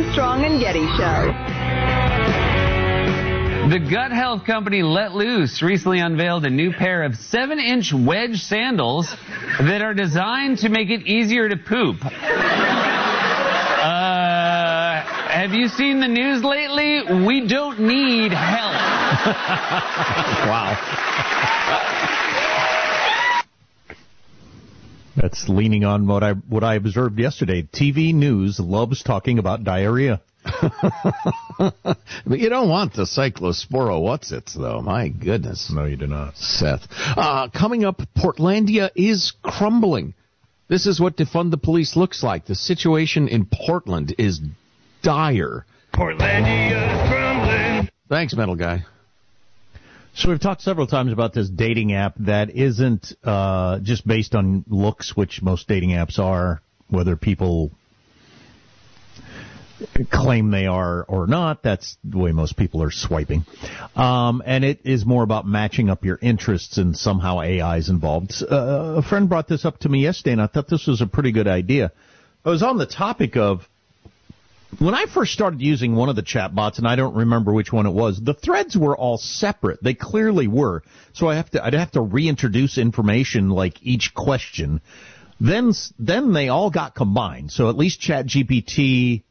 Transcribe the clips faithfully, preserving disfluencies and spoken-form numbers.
Armstrong and Getty Show. The gut health company Let Loose recently unveiled a new pair of seven inch wedge sandals that are designed to make it easier to poop. Uh, have you seen the news lately? We don't need help. Wow. That's leaning on what I what I observed yesterday. T V news loves talking about diarrhea. But you don't want the cyclosporo what's-its, though. My goodness. No, you do not. Seth. Uh, coming up, Portlandia is crumbling. This is what Defund the Police looks like. The situation in Portland is dire. Portlandia is crumbling. Thanks, Metal Guy. So we've talked several times about this dating app that isn't uh, just based on looks, which most dating apps are, whether people claim they are or not. That's the way most people are swiping. Um, and it is more about matching up your interests, and somehow A I is involved. Uh, a friend brought this up to me yesterday, and I thought this was a pretty good idea. I was on the topic of, when I first started using one of the chatbots, and I don't remember which one it was, the threads were all separate. They clearly were. So I have to, I'd have to reintroduce information like each question. Then, then they all got combined. So at least ChatGPT,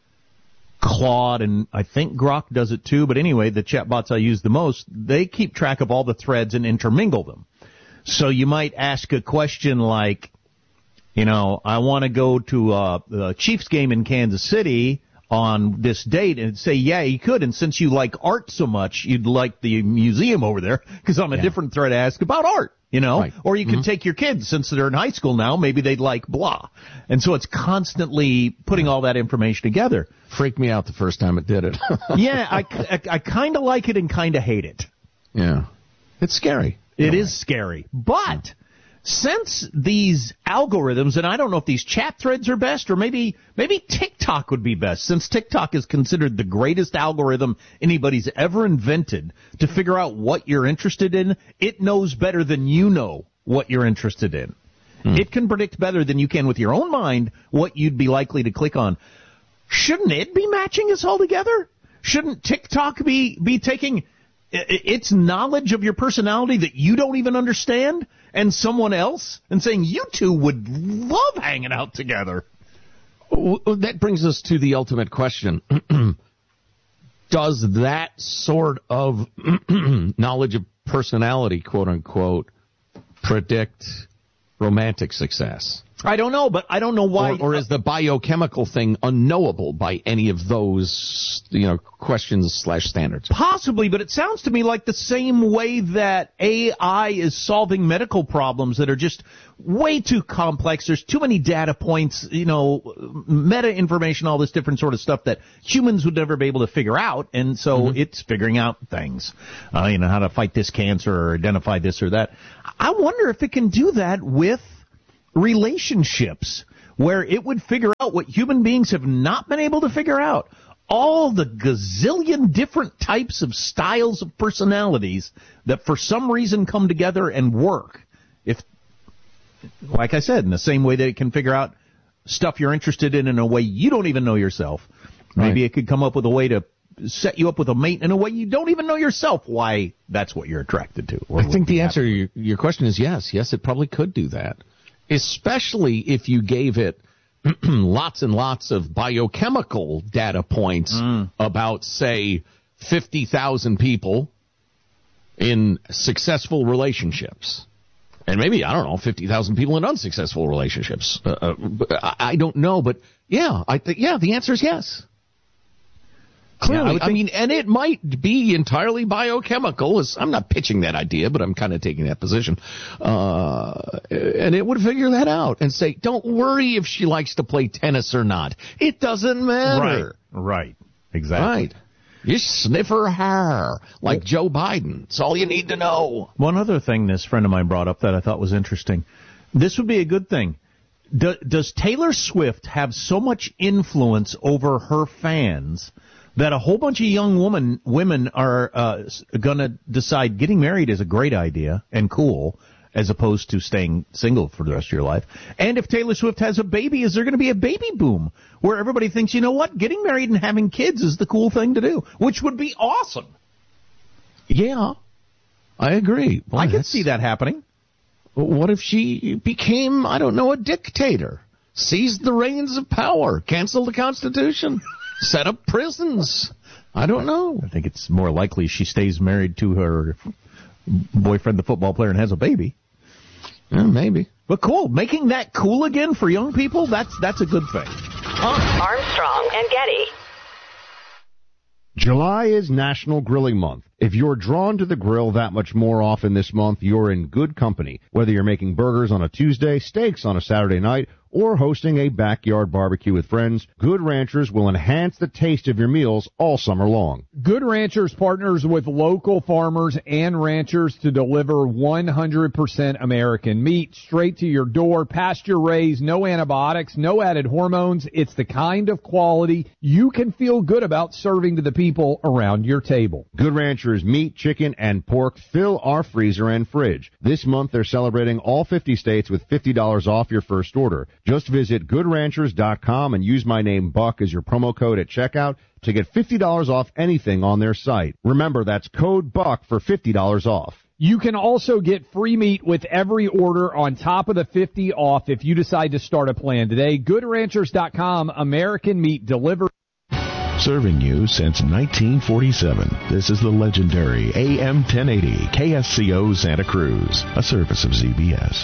Claude, and I think Grok does it too, but anyway, the chatbots I use the most, they keep track of all the threads and intermingle them. So you might ask a question like, you know, I want to go to uh, the Chiefs game in Kansas City on this date, and say, yeah, you could, and since you like art so much, you'd like the museum over there, because on a yeah. different thread ask about art. You know, right. Or you can mm-hmm. take your kids, since they're in high school now, maybe they'd like blah. And so it's constantly putting all that information together. Freaked me out the first time it did it. yeah, I, I, I kind of like it and kind of hate it. Yeah. It's scary. It is scary. But since these algorithms, and I don't know if these chat threads are best, or maybe maybe TikTok would be best, since TikTok is considered the greatest algorithm anybody's ever invented to figure out what you're interested in. It knows better than you know what you're interested in. Hmm. It can predict better than you can with your own mind what you'd be likely to click on. Shouldn't it be matching us all together? Shouldn't TikTok be, be taking its knowledge of your personality that you don't even understand and someone else and saying you two would love hanging out together? That brings us to the ultimate question. Does that sort of knowledge of personality, quote unquote, predict romantic success? I don't know, but I don't know why. Or, or is the biochemical thing unknowable by any of those, you know, questions slash standards? Possibly, but it sounds to me like the same way that A I is solving medical problems that are just way too complex. There's too many data points, you know, meta information, all this different sort of stuff that humans would never be able to figure out. And so mm-hmm. it's figuring out things, uh, you know, how to fight this cancer or identify this or that. I wonder if it can do that with relationships, where it would figure out what human beings have not been able to figure out. All the gazillion different types of styles of personalities that for some reason come together and work. If, like I said, in the same way that it can figure out stuff you're interested in in a way you don't even know yourself. Maybe right. It could come up with a way to set you up with a mate in a way you don't even know yourself why that's what you're attracted to. I think the answer to your, your question is yes. Yes, it probably could do that. Especially if you gave it lots and lots of biochemical data points mm. about, say, fifty thousand people in successful relationships. And maybe, I don't know, fifty thousand people in unsuccessful relationships. Uh, uh, I, I don't know, but yeah, I th- yeah, the answer is yes. Clearly, yeah, I, I mean, and it might be entirely biochemical. I'm not pitching that idea, but I'm kind of taking that position. Uh, and it would figure that out and say, don't worry if she likes to play tennis or not. It doesn't matter. Right, right, exactly. Right. You sniff her hair like Joe Biden. It's all you need to know. One other thing this friend of mine brought up that I thought was interesting. This would be a good thing. Do, does Taylor Swift have so much influence over her fans that a whole bunch of young woman, women are uh, going to decide getting married is a great idea and cool, as opposed to staying single for the rest of your life. And if Taylor Swift has a baby, is there going to be a baby boom where everybody thinks, you know what, getting married and having kids is the cool thing to do, which would be awesome. Yeah, I agree. Boy, I could see that happening. What if she became, I don't know, a dictator? Seized the reins of power, canceled the Constitution, set up prisons. I don't know. I think it's more likely she stays married to her boyfriend, the football player, and has a baby. Yeah, maybe. But cool. Making that cool again for young people, that's that's a good thing. Armstrong and Getty. July is National Grilling Month. If you're drawn to the grill that much more often this month, you're in good company. Whether you're making burgers on a Tuesday, steaks on a Saturday night, or hosting a backyard barbecue with friends, Good Ranchers will enhance the taste of your meals all summer long. Good Ranchers partners with local farmers and ranchers to deliver one hundred percent American meat straight to your door, pasture-raised, no antibiotics, no added hormones. It's the kind of quality you can feel good about serving to the people around your table. Good Ranchers meat, chicken, and pork fill our freezer and fridge. This month they're celebrating all fifty states with fifty dollars off your first order. Just visit good ranchers dot com and use my name Buck as your promo code at checkout to get fifty dollars off anything on their site. Remember, that's code Buck for fifty dollars off. You can also get free meat with every order on top of the fifty off if you decide to start a plan today. good ranchers dot com, American meat delivered. Serving you since nineteen forty-seven, this is the legendary A M ten eighty K S C O Santa Cruz, a service of Z B S.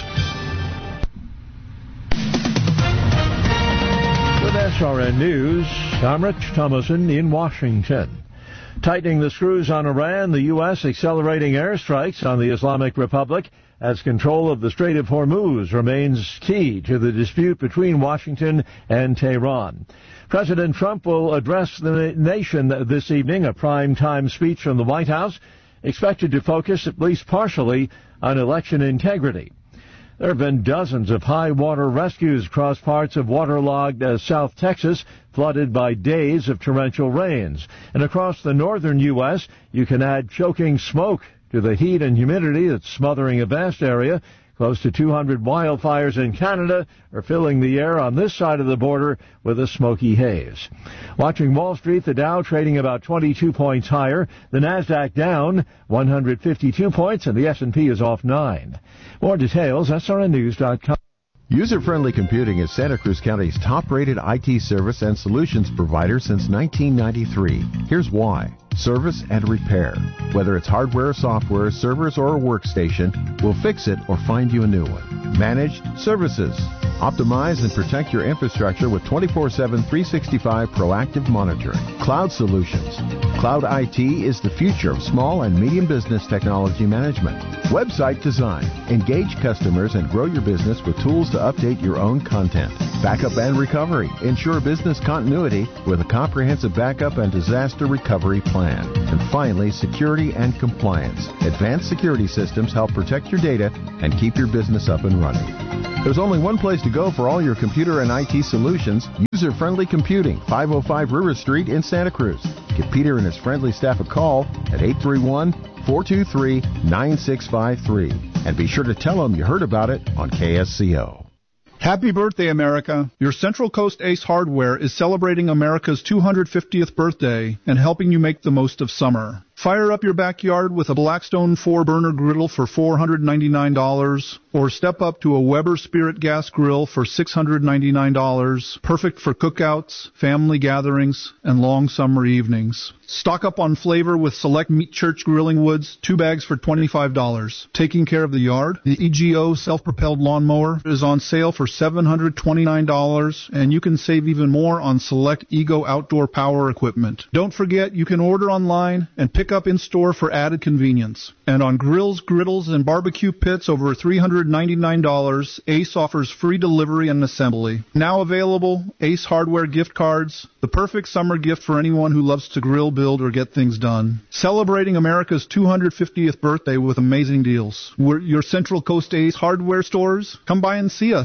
With S R N News, I'm Rich Thomason in Washington. Tightening the screws on Iran, the U S accelerating airstrikes on the Islamic Republic as control of the Strait of Hormuz remains key to the dispute between Washington and Tehran. President Trump will address the nation this evening, a prime-time speech from the White House, expected to focus at least partially on election integrity. There have been dozens of high-water rescues across parts of waterlogged uh, South Texas, flooded by days of torrential rains. And across the northern U S, you can add choking smoke to the heat and humidity that's smothering a vast area. Close to two hundred wildfires in Canada are filling the air on this side of the border with a smoky haze. Watching Wall Street, the Dow trading about twenty-two points higher, the Nasdaq down one hundred fifty-two points, and the S and P is off nine. More details, S R N news dot com. User-Friendly Computing is Santa Cruz County's top-rated I T service and solutions provider since nineteen ninety-three. Here's why. Service and repair. Whether it's hardware, software, servers, or a workstation, we'll fix it or find you a new one. Managed services. Optimize and protect your infrastructure with twenty-four seven, three sixty-five proactive monitoring. Cloud solutions. Cloud I T is the future of small and medium business technology management. Website design. Engage customers and grow your business with tools to update your own content. Backup and recovery. Ensure business continuity with a comprehensive backup and disaster recovery plan. And finally, security and compliance. Advanced security systems help protect your data and keep your business up and running. There's only one place to go for all your computer and I T solutions. User-Friendly Computing, five oh five River Street in Santa Cruz. Give Peter and his friendly staff a call at eight three one, four two three, nine six five three. And be sure to tell them you heard about it on K S C O. Happy birthday, America. Your Central Coast Ace Hardware is celebrating America's two hundred fiftieth birthday and helping you make the most of summer. Fire up your backyard with a Blackstone four-burner griddle for four hundred ninety-nine dollars, or step up to a Weber Spirit gas grill for six hundred ninety-nine dollars, perfect for cookouts, family gatherings, and long summer evenings. Stock up on flavor with select Meat Church grilling woods, two bags for twenty-five dollars. Taking care of the yard, the E G O self-propelled lawnmower is on sale for seven hundred twenty-nine dollars, and you can save even more on select Ego outdoor power equipment. Don't forget, you can order online and pick up in store for added convenience. And on grills, griddles, and barbecue pits over three hundred ninety-nine dollars, Ace offers free delivery and assembly. Now available, Ace Hardware gift cards, the perfect summer gift for anyone who loves to grill, build, or get things done. Celebrating America's two hundred fiftieth birthday with amazing deals. We're your Central Coast Ace Hardware stores. Come by and see us.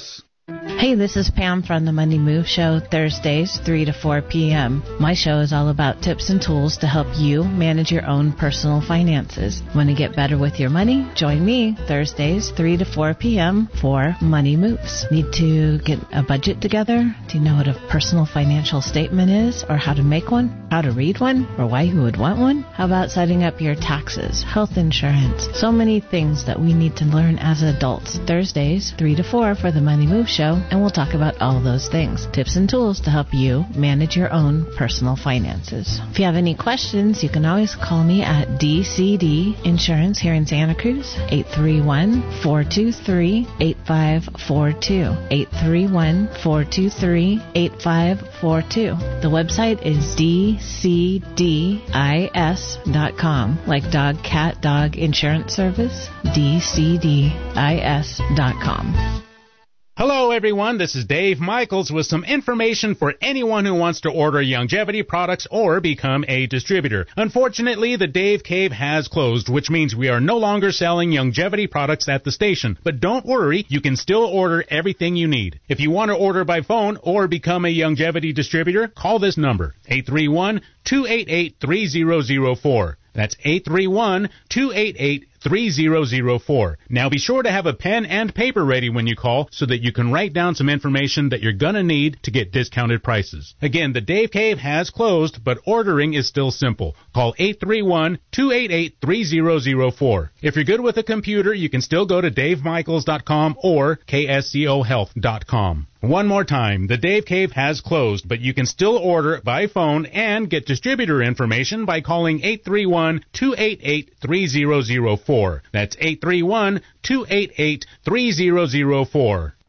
Hey, this is Pam from the Money Move Show, Thursdays, three to four p.m. My show is all about tips and tools to help you manage your own personal finances. Want to get better with your money? Join me Thursdays, three to four p.m. for Money Moves. Need to get a budget together? Do you know what a personal financial statement is, or how to make one, how to read one, or why you would want one? How about setting up your taxes, health insurance? So many things that we need to learn as adults. Thursdays, three to four for the Money Move Show, and we'll talk about all those things. Tips and tools to help you manage your own personal finances. If you have any questions, you can always call me at D C D Insurance here in Santa Cruz, eight three one, four two three, eight five four two, eight three one, four two three, eight five four two. The website is D C D I S dot com, like dog, cat, dog insurance service, D C D I S dot com. Hello, everyone. This is Dave Michaels with some information for anyone who wants to order Youngevity products or become a distributor. Unfortunately, the Dave Cave has closed, which means we are no longer selling Youngevity products at the station. But don't worry, you can still order everything you need. If you want to order by phone or become a Youngevity distributor, call this number, eight three one, two eight eight, three zero zero four. That's eight three one, two eight eight, three zero zero four. Now be sure to have a pen and paper ready when you call so that you can write down some information that you're going to need to get discounted prices. Again, the Dave Cave has closed, but ordering is still simple. Call eight three one, two eight eight, three zero zero four. If you're good with a computer, you can still go to dave michaels dot com or k s c o health dot com. One more time, the Dave Cave has closed, but you can still order by phone and get distributor information by calling eight three one, two eight eight, three zero zero four. That's eight three one, two eight eight, three zero zero four.